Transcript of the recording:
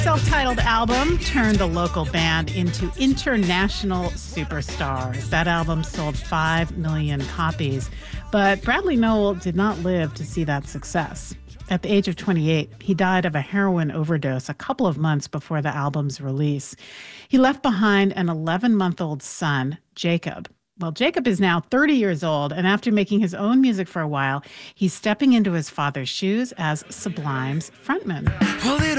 Self-titled album turned the local band into international superstars. That album sold 5 million copies, but Bradley Nowell did not live to see that success. At the age of 28, he died of a heroin overdose a couple of months before the album's release. He left behind an 11-month-old son, Jacob. Well, Jacob is now 30 years old, and after making his own music for a while, he's stepping into his father's shoes as Sublime's frontman.